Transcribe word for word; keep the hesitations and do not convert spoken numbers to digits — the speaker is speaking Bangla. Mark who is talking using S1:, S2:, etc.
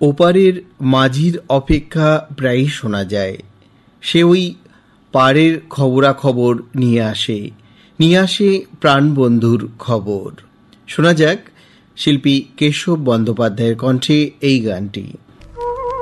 S1: ওপারের মাঝির অপেক্ষা প্রায়ই শোনা যায়। সে ওই পাড়ের খবরাখবর নিয়ে আসে, নিয়ে আসে প্রাণবন্ধুর খবর। শোনা যাক শিল্পী কেশব বন্দ্যোপাধ্যায়ের কণ্ঠে এই গানটি।